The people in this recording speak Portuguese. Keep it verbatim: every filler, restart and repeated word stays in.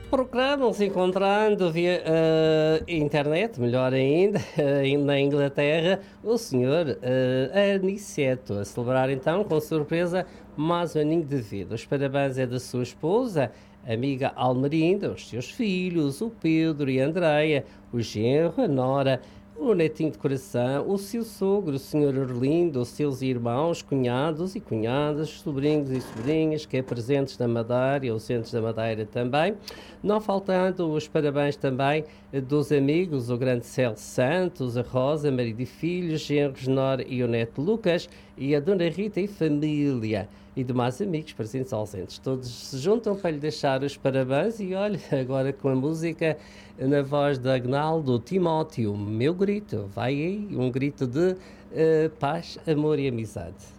Procuramos encontrando via uh, internet, melhor ainda, uh, na Inglaterra, o senhor uh, Aniceto, a celebrar então, com surpresa, mais um aninho de vida. Os parabéns é da sua esposa, amiga Almerinda, os seus filhos, o Pedro e a Andreia, o genro, a Nora, o netinho de coração, o seu sogro, o senhor Orlindo, os seus irmãos, cunhados e cunhadas, sobrinhos e sobrinhas, que é presentes da Madeira e ausentes da Madeira também. Não faltando os parabéns também dos amigos, o grande Celso Santos, a Rosa, marido e filhos, genros Nora e o neto Lucas, e a dona Rita e família. E demais amigos, presentes ausentes. Todos se juntam para lhe deixar os parabéns e olha, agora com a música na voz da Agnaldo Timóteo, meu grito, vai aí, um grito de uh, paz, amor e amizade.